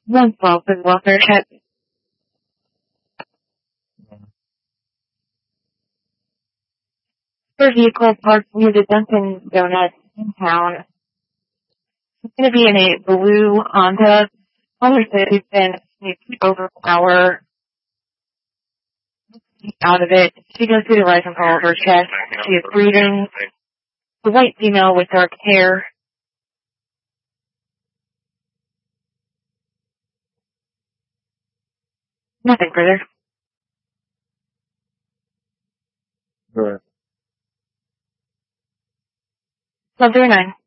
112 is welfare check. For vehicle parked near the Dunkin' Donuts in town. It's going to be in a blue Honda. Caller said he's been over an hour out of it. She goes through the license all over her chest. She is breathing. The white female with dark hair. Nothing further. Go ahead. 1209.